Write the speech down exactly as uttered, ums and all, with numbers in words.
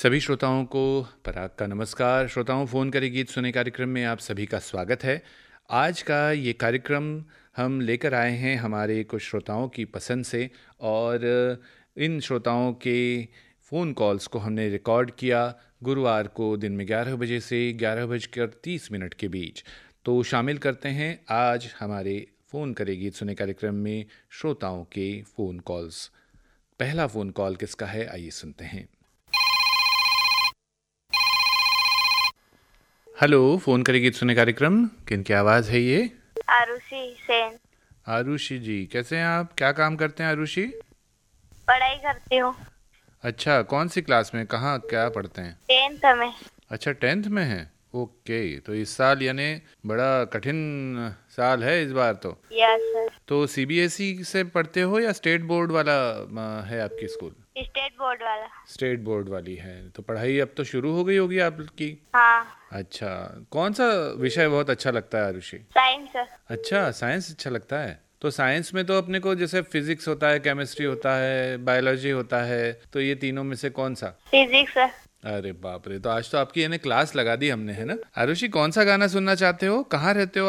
सभी श्रोताओं को पराग का नमस्कार। श्रोताओं, फ़ोन करे गीत सुने कार्यक्रम में आप सभी का स्वागत है। आज का ये कार्यक्रम हम लेकर आए हैं हमारे कुछ श्रोताओं की पसंद से, और इन श्रोताओं के फ़ोन कॉल्स को हमने रिकॉर्ड किया गुरुवार को दिन में ग्यारह बजे से ग्यारह बजकर तीस मिनट के बीच। तो शामिल करते हैं आज हमारे फ़ोन करे गीत सुने कार्यक्रम में श्रोताओं के फ़ोन कॉल्स। पहला फ़ोन कॉल किसका है, आइए सुनते हैं। हेलो, फ़ोन करे गीत सुने कार्यक्रम, किनकी आवाज़ है ये? आरुषि सेन। आरुषि जी, कैसे हैं आप? क्या काम करते हैं आरुषि? पढ़ाई करती हूँ। अच्छा, कौन सी क्लास में, कहाँ क्या पढ़ते हैं? टेंथ में। अच्छा, टेंथ में हैं। ओके, तो इस साल यानी बड़ा कठिन साल है इस बार तो। Yes sir. तो सीबीएसई से पढ़ते हो या स्टेट बोर्ड वाला अ, है आपकी स्कूल? स्टेट बोर्ड वाला। स्टेट बोर्ड वाली है। तो पढ़ाई अब तो शुरू हो गई होगी आपकी? हाँ। अच्छा, कौन सा विषय बहुत अच्छा लगता है आरुषि? Science sir. अच्छा, साइंस अच्छा लगता है। तो साइंस में तो अपने को जैसे फिजिक्स होता है, केमिस्ट्री होता है, बायोलॉजी होता है, तो ये तीनों में से कौन सा? Physics sir. अरे बाप रे, तो आज तो आपकी यानी क्लास लगा दी हमने, है ना? आरुषि, कौन सा गाना सुनना चाहते हो? कहाँ रहते हो